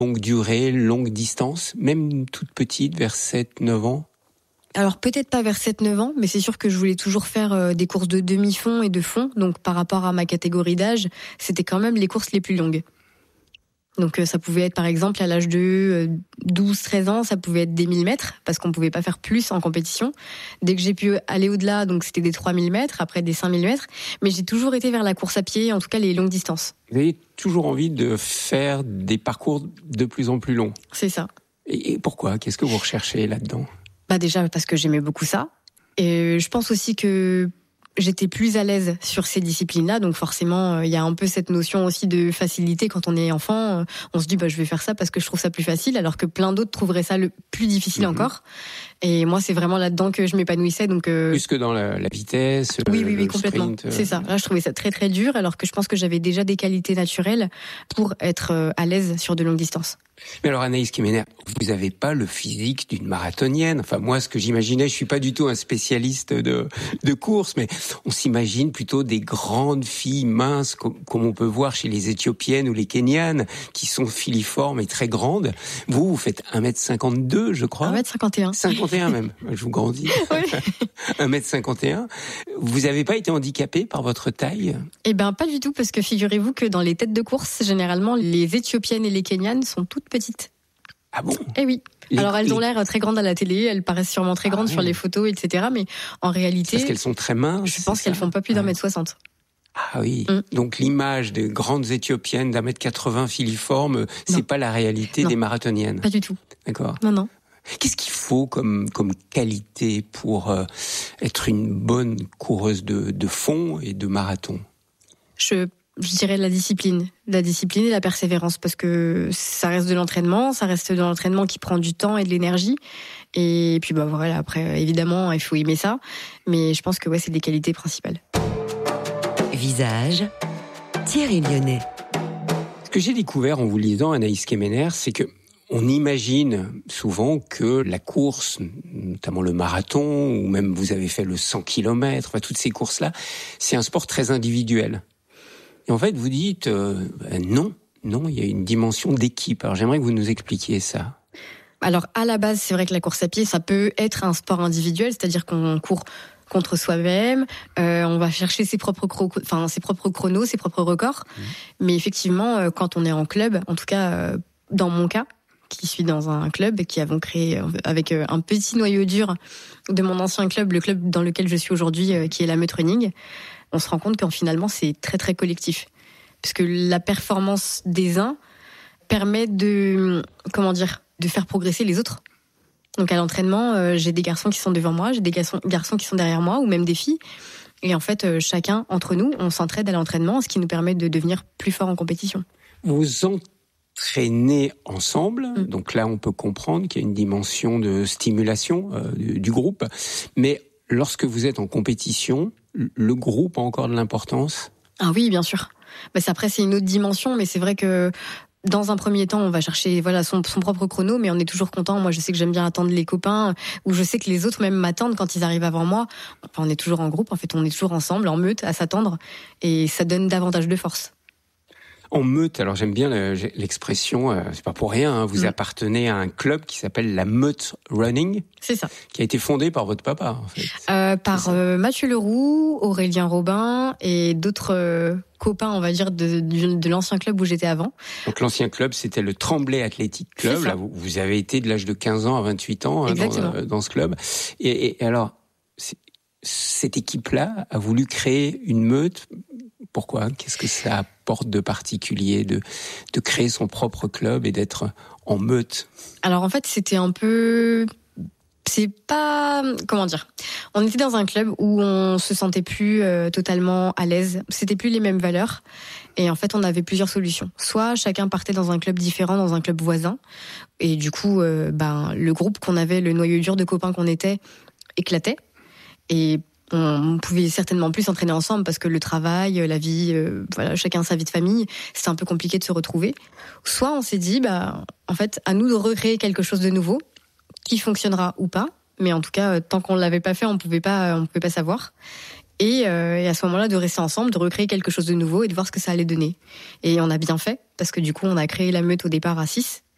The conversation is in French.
Longue durée, longue distance, même toute petite, vers 7-9 ans? Alors peut-être pas vers 7-9 ans, mais c'est sûr que je voulais toujours faire des courses de demi-fond et de fond. Donc par rapport à ma catégorie d'âge, c'était quand même les courses les plus longues. Donc ça pouvait être par exemple à l'âge de 12-13 ans, ça pouvait être des 1000 mètres, parce qu'on pouvait pas faire plus en compétition. Dès que j'ai pu aller au-delà, donc c'était des 3000 mètres, après des 5000 mètres. Mais j'ai toujours été vers la course à pied, en tout cas les longues distances. Vous avez toujours envie de faire des parcours de plus en plus longs? C'est ça. Et pourquoi? Qu'est-ce que vous recherchez là-dedans? Déjà parce que j'aimais beaucoup ça. Et je pense aussi que j'étais plus à l'aise sur ces disciplines-là, donc forcément, il y a un peu cette notion aussi de facilité quand on est enfant. On se dit, je vais faire ça parce que je trouve ça plus facile, alors que plein d'autres trouveraient ça le plus difficile encore. Et moi, c'est vraiment là-dedans que je m'épanouissais. Donc plus que dans la vitesse, oui, complètement. Sprint. C'est ça. Là, je trouvais ça très très dur, alors que je pense que j'avais déjà des qualités naturelles pour être à l'aise sur de longues distances. Mais alors Anaïs Kemener, vous n'avez pas le physique d'une marathonienne. Enfin moi, ce que j'imaginais, je suis pas du tout un spécialiste de course, mais on s'imagine plutôt des grandes filles minces, comme on peut voir chez les Éthiopiennes ou les Kenyanes, qui sont filiformes et très grandes. Vous faites 1m52, je crois. 1m51. 51 même, je vous grandis. Oui. 1m51. Vous n'avez pas été handicapé par votre taille? Pas du tout, parce que figurez-vous que dans les têtes de course, généralement, les Éthiopiennes et les Kenyanes sont toutes petites. Ah bon? Eh oui. Alors elles ont l'air très grandes à la télé, elles paraissent sûrement très grandes sur les photos, etc. Mais en réalité... Parce qu'elles sont très minces. Je pense qu'elles font pas plus d'1m60. Ah oui. Donc l'image des grandes Éthiopiennes d'1m80 filiformes, c'est pas la réalité des marathoniennes. Pas du tout. D'accord. Non. Qu'est-ce qu'il faut comme qualité pour être une bonne coureuse de fond et de marathon? Je dirais la discipline et la persévérance, parce que ça reste de l'entraînement, qui prend du temps et de l'énergie. Et puis voilà, après évidemment, il faut aimer ça, mais je pense que c'est des qualités principales. Visage, Thierry Lyonnais. Ce que j'ai découvert en vous lisant, Anaïs Kemener, c'est que on imagine souvent que la course, notamment le marathon, ou même vous avez fait le 100 km, toutes ces courses-là, c'est un sport très individuel. Et en fait, vous dites, non, il y a une dimension d'équipe. Alors j'aimerais que vous nous expliquiez ça. Alors à la base, c'est vrai que la course à pied, ça peut être un sport individuel, c'est-à-dire qu'on court contre soi-même, on va chercher ses propres chronos, ses propres records. Mais effectivement, quand on est en club, en tout cas dans mon cas, qui suis dans un club qui avons créé avec un petit noyau dur de mon ancien club, le club dans lequel je suis aujourd'hui, qui est la Meute Running, on se rend compte qu'en finalement c'est très très collectif, parce que la performance des uns permet de faire progresser les autres. Donc à l'entraînement, j'ai des garçons qui sont devant moi, j'ai des garçons qui sont derrière moi, ou même des filles. Et en fait, chacun entre nous, on s'entraide à l'entraînement, ce qui nous permet de devenir plus fort en compétition. Vous entraînez ensemble, donc là on peut comprendre qu'il y a une dimension de stimulation du groupe. Mais lorsque vous êtes en compétition, le groupe a encore de l'importance? Ah oui, bien sûr. Après, c'est une autre dimension, mais c'est vrai que dans un premier temps, on va chercher son propre chrono, mais on est toujours content. Moi, je sais que j'aime bien attendre les copains, ou je sais que les autres même m'attendent quand ils arrivent avant moi. Enfin, on est toujours en groupe, en fait, on est toujours ensemble, en meute, à s'attendre, et ça donne davantage de force. En meute, alors j'aime bien l'expression, c'est pas pour rien, vous appartenez à un club qui s'appelle la Meute Running. C'est ça. Qui a été fondé par votre papa, en fait. Par Mathieu Leroux, Aurélien Robin et d'autres copains, on va dire, de l'ancien club où j'étais avant. Donc l'ancien club, c'était le Tremblay Athletic Club. Là, vous avez été de l'âge de 15 ans à 28 ans dans ce club. Et alors, cette équipe-là a voulu créer une meute. Pourquoi? Qu'est-ce que ça apporte de particulier de créer son propre club et d'être en meute? Alors en fait, c'était un peu... C'est pas... Comment dire? On était dans un club où on se sentait plus totalement à l'aise. C'était plus les mêmes valeurs. Et en fait, on avait plusieurs solutions. Soit chacun partait dans un club différent, dans un club voisin. Et du coup, le groupe qu'on avait, le noyau dur de copains qu'on était, éclatait. Et on pouvait certainement plus s'entraîner ensemble parce que le travail, la vie, chacun sa vie de famille, c'était un peu compliqué de se retrouver. Soit on s'est dit, en fait, à nous de recréer quelque chose de nouveau, qui fonctionnera ou pas, mais en tout cas, tant qu'on l'avait pas fait, on pouvait pas savoir. Et à ce moment-là, de rester ensemble, de recréer quelque chose de nouveau et de voir ce que ça allait donner. Et on a bien fait, parce que du coup, on a créé la meute au départ à 6.